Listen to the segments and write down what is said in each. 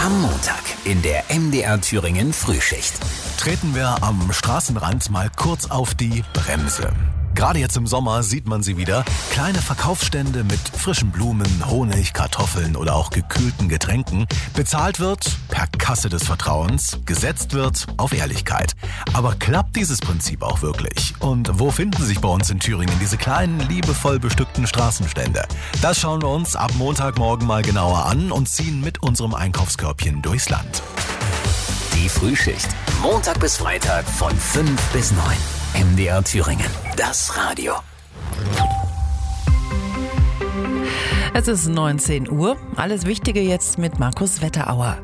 Am Montag in der MDR Thüringen Frühschicht. Treten wir am Straßenrand mal kurz auf die Bremse. Gerade jetzt im Sommer sieht man sie wieder. Kleine Verkaufsstände mit frischen Blumen, Honig, Kartoffeln oder auch gekühlten Getränken. Bezahlt wird per Kasse des Vertrauens, gesetzt wird auf Ehrlichkeit. Aber klappt dieses Prinzip auch wirklich? Und wo finden sich bei uns in Thüringen diese kleinen, liebevoll bestückten Straßenstände? Das schauen wir uns ab Montagmorgen mal genauer an und ziehen mit unserem Einkaufskörbchen durchs Land. Die Frühschicht. Montag bis Freitag von 5 bis 9. MDR Thüringen. Das Radio. Es ist 19 Uhr. Alles Wichtige jetzt mit Markus Wetterauer.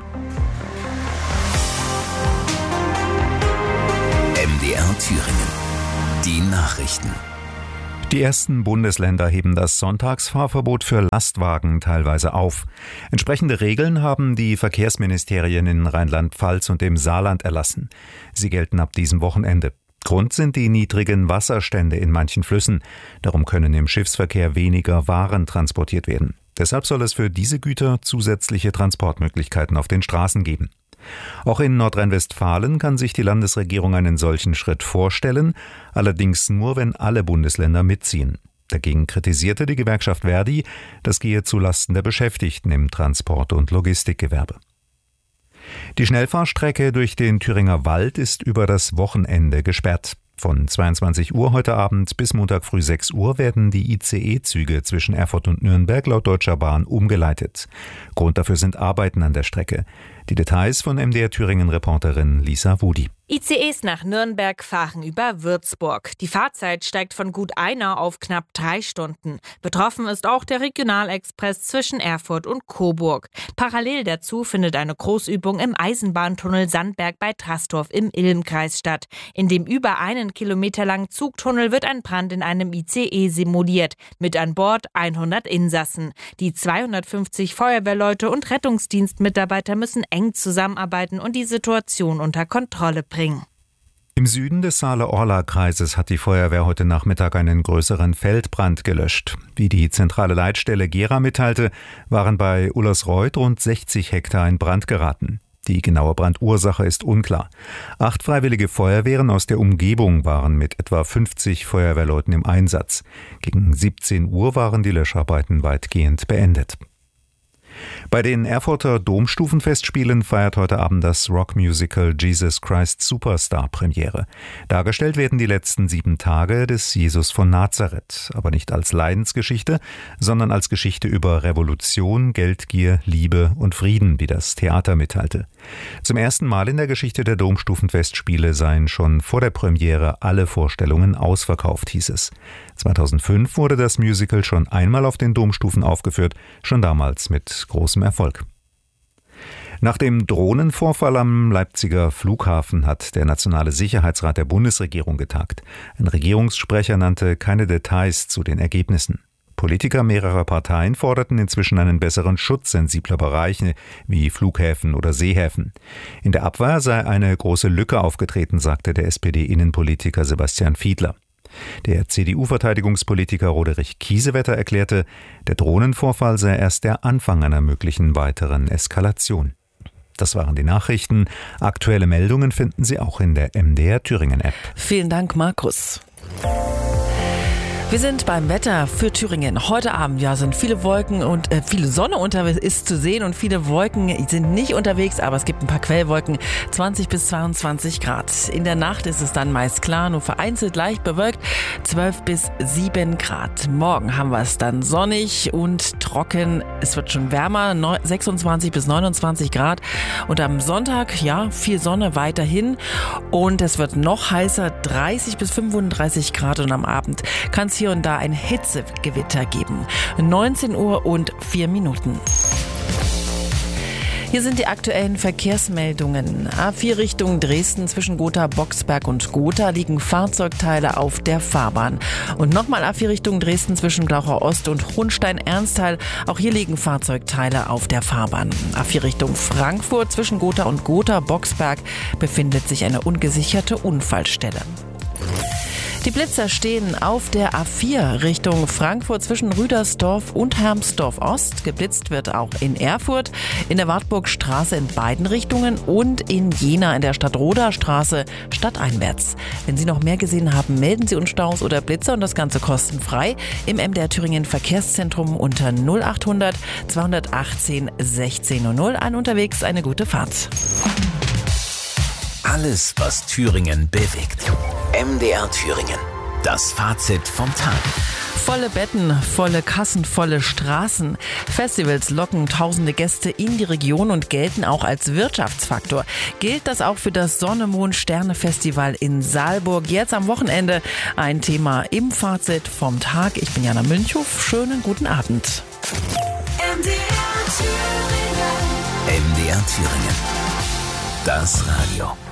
MDR Thüringen. Die Nachrichten. Die ersten Bundesländer heben das Sonntagsfahrverbot für Lastwagen teilweise auf. Entsprechende Regeln haben die Verkehrsministerien in Rheinland-Pfalz und dem Saarland erlassen. Sie gelten ab diesem Wochenende. Grund sind die niedrigen Wasserstände in manchen Flüssen. Darum können im Schiffsverkehr weniger Waren transportiert werden. Deshalb soll es für diese Güter zusätzliche Transportmöglichkeiten auf den Straßen geben. Auch in Nordrhein-Westfalen kann sich die Landesregierung einen solchen Schritt vorstellen, allerdings nur, wenn alle Bundesländer mitziehen. Dagegen kritisierte die Gewerkschaft Verdi, das gehe zulasten der Beschäftigten im Transport- und Logistikgewerbe. Die Schnellfahrstrecke durch den Thüringer Wald ist über das Wochenende gesperrt. Von 22 Uhr heute Abend bis Montag früh 6 Uhr werden die ICE-Züge zwischen Erfurt und Nürnberg laut Deutscher Bahn umgeleitet. Grund dafür sind Arbeiten an der Strecke. Die Details von MDR Thüringen-Reporterin Lisa Wudi. ICEs nach Nürnberg fahren über Würzburg. Die Fahrzeit steigt von gut 1 auf knapp 3 Stunden. Betroffen ist auch der Regionalexpress zwischen Erfurt und Coburg. Parallel dazu findet eine Großübung im Eisenbahntunnel Sandberg bei Trastorf im Ilm-Kreis statt. In dem über 1 Kilometer langen Zugtunnel wird ein Brand in einem ICE simuliert. Mit an Bord 100 Insassen. Die 250 Feuerwehrleute und Rettungsdienstmitarbeiter müssen eng zusammenarbeiten und die Situation unter Kontrolle bringen. Im Süden des Saale-Orla-Kreises hat die Feuerwehr heute Nachmittag einen größeren Feldbrand gelöscht. Wie die zentrale Leitstelle Gera mitteilte, waren bei Ullersreuth rund 60 Hektar in Brand geraten. Die genaue Brandursache ist unklar. 8 freiwillige Feuerwehren aus der Umgebung waren mit etwa 50 Feuerwehrleuten im Einsatz. Gegen 17 Uhr waren die Löscharbeiten weitgehend beendet. Bei den Erfurter Domstufenfestspielen feiert heute Abend das Rockmusical Jesus Christ Superstar Premiere. Dargestellt werden die letzten 7 Tage des Jesus von Nazareth, aber nicht als Leidensgeschichte, sondern als Geschichte über Revolution, Geldgier, Liebe und Frieden, wie das Theater mitteilte. Zum ersten Mal in der Geschichte der Domstufenfestspiele seien schon vor der Premiere alle Vorstellungen ausverkauft, hieß es. 2005 wurde das Musical schon einmal auf den Domstufen aufgeführt, schon damals mit großem Erfolg. Nach dem Drohnenvorfall am Leipziger Flughafen hat der Nationale Sicherheitsrat der Bundesregierung getagt. Ein Regierungssprecher nannte keine Details zu den Ergebnissen. Politiker mehrerer Parteien forderten inzwischen einen besseren Schutz sensibler Bereiche wie Flughäfen oder Seehäfen. In der Abwehr sei eine große Lücke aufgetreten, sagte der SPD-Innenpolitiker Sebastian Fiedler. Der CDU-Verteidigungspolitiker Roderich Kiesewetter erklärte, der Drohnenvorfall sei erst der Anfang einer möglichen weiteren Eskalation. Das waren die Nachrichten. Aktuelle Meldungen finden Sie auch in der MDR Thüringen-App. Vielen Dank, Markus. Wir sind beim Wetter für Thüringen. Heute Abend sind viele Wolken und viele Sonne ist zu sehen und viele Wolken sind nicht unterwegs, aber es gibt ein paar Quellwolken, 20 bis 22 Grad. In der Nacht ist es dann meist klar, nur vereinzelt leicht bewölkt, 12 bis 7 Grad. Morgen haben wir es dann sonnig und trocken. Es wird schon wärmer, 26 bis 29 Grad. Und am Sonntag, viel Sonne weiterhin. Und es wird noch heißer, 30 bis 35 Grad. Und am Abend kann es hier und da ein Hitzegewitter geben. 19 Uhr und 4 Minuten. Hier sind die aktuellen Verkehrsmeldungen. A4 Richtung Dresden zwischen Gotha, Boxberg und Gotha liegen Fahrzeugteile auf der Fahrbahn. Und nochmal A4 Richtung Dresden zwischen Blauchau Ost und Hohenstein-Ernsthal. Auch hier liegen Fahrzeugteile auf der Fahrbahn. A4 Richtung Frankfurt zwischen Gotha und Gotha, Boxberg befindet sich eine ungesicherte Unfallstelle. Die Blitzer stehen auf der A4 Richtung Frankfurt zwischen Rüdersdorf und Hermsdorf Ost. Geblitzt wird auch in Erfurt, in der Wartburgstraße in beiden Richtungen und in Jena in der Stadtroda-Straße stadteinwärts. Wenn Sie noch mehr gesehen haben, melden Sie uns Staus oder Blitzer und das Ganze kostenfrei im MDR Thüringen Verkehrszentrum unter 0800 218 1600. Ein unterwegs, eine gute Fahrt. Alles, was Thüringen bewegt. MDR Thüringen. Das Fazit vom Tag. Volle Betten, volle Kassen, volle Straßen. Festivals locken tausende Gäste in die Region und gelten auch als Wirtschaftsfaktor. Gilt das auch für das Sonne-Mond-Sterne-Festival in Saalburg? Jetzt am Wochenende ein Thema im Fazit vom Tag. Ich bin Jana Münchow. Schönen guten Abend. MDR Thüringen. Das Radio.